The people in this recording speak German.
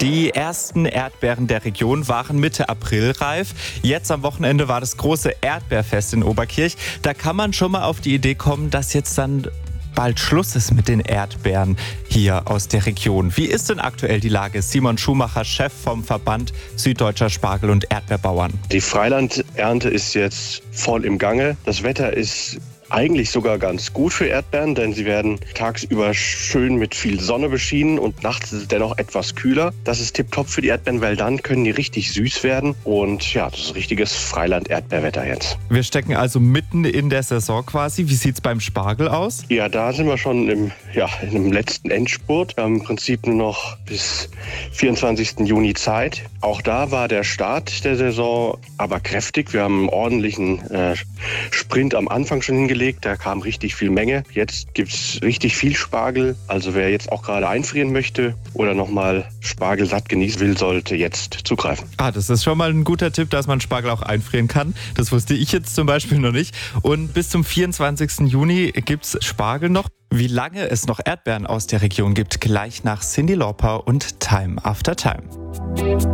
Die ersten Erdbeeren der Region waren Mitte April reif. Jetzt am Wochenende war das große Erdbeerfest in Oberkirch. Da kann man schon mal auf die Idee kommen, dass jetzt dann bald Schluss ist mit den Erdbeeren hier aus der Region. Wie ist denn aktuell die Lage? Simon Schumacher, Chef vom Verband Süddeutscher Spargel- und Erdbeerbauern. Die Freilandernte ist jetzt voll im Gange. Das Wetter ist eigentlich sogar ganz gut für Erdbeeren, denn sie werden tagsüber schön mit viel Sonne beschienen und nachts ist es dennoch etwas kühler. Das ist tipptopp für die Erdbeeren, weil dann können die richtig süß werden und ja, das ist richtiges Freiland-Erdbeerwetter jetzt. Wir stecken also mitten in der Saison quasi. Wie sieht's beim Spargel aus? Ja, da sind wir schon in einem letzten Endspurt. Wir haben im Prinzip nur noch bis 24. Juni Zeit. Auch da war der Start der Saison aber kräftig. Wir haben einen ordentlichen Sprint am Anfang schon hingelegt. Da kam richtig viel Menge. Jetzt gibt es richtig viel Spargel. Also wer jetzt auch gerade einfrieren möchte oder nochmal Spargel satt genießen will, sollte jetzt zugreifen. Das ist schon mal ein guter Tipp, dass man Spargel auch einfrieren kann. Das wusste ich jetzt zum Beispiel noch nicht. Und bis zum 24. Juni gibt es Spargel noch. Wie lange es noch Erdbeeren aus der Region gibt, gleich nach Cyndi Lauper und Time After Time.